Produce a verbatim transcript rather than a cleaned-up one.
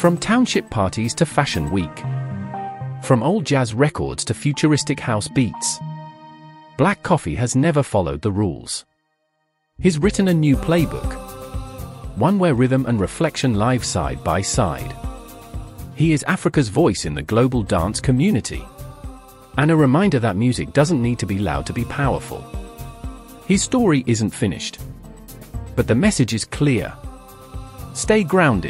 From township parties to fashion week. From old jazz records to futuristic house beats. Black Coffee has never followed the rules. He's written a new playbook. One where rhythm and reflection live side by side. He is Africa's voice in the global dance community. And a reminder that music doesn't need to be loud to be powerful. His story isn't finished. But the message is clear. Stay grounded.